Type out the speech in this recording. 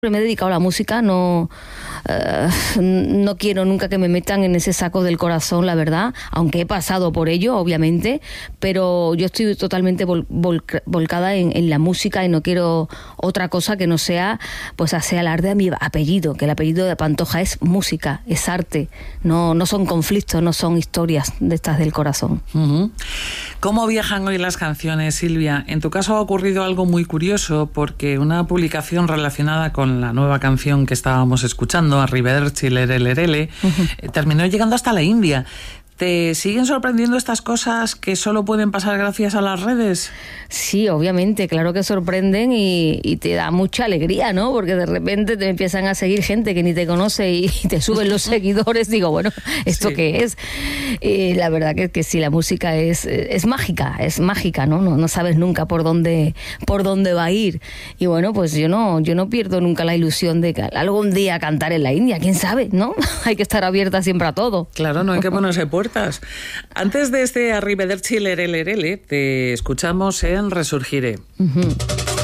Me he dedicado a la música, no quiero nunca que me metan en ese saco del corazón, la verdad, aunque he pasado por ello, obviamente, pero yo estoy totalmente volcada en la música y no quiero otra cosa que no sea pues hacer alarde a mi apellido, que el apellido de Pantoja es música, es arte, no son conflictos, no son historias de estas del corazón. Uh-huh. ¿Cómo viajan hoy las canciones, Silvia? En tu caso ha ocurrido algo muy curioso, porque una publicación relacionada con la nueva canción que estábamos escuchando, Arrivederci Lerele, terminó llegando hasta la India. ¿Te siguen sorprendiendo estas cosas que solo pueden pasar gracias a las redes? Sí, obviamente, claro que sorprenden y te da mucha alegría, ¿no? Porque de repente te empiezan a seguir gente que ni te conoce y te suben los seguidores. Digo, bueno, ¿esto sí. ¿Qué es? La verdad que sí, la música es mágica, ¿no? No sabes nunca por dónde va a ir. Y bueno, pues yo no pierdo nunca la ilusión de algún día cantar en la India, quién sabe, ¿no? Hay que estar abierta siempre a todo. Claro, no hay que ponerse puertas. Antes de este Arrivederci Lerele, te escuchamos en Resurgiré. Uh-huh.